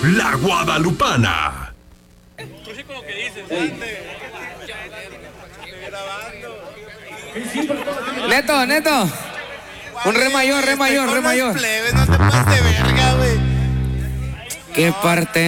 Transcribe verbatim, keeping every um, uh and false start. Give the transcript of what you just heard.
La Guadalupana. Neto, Neto. Un re mayor, re mayor, re mayor. Plebe, no te pases de verga, güey. ¿Qué parte?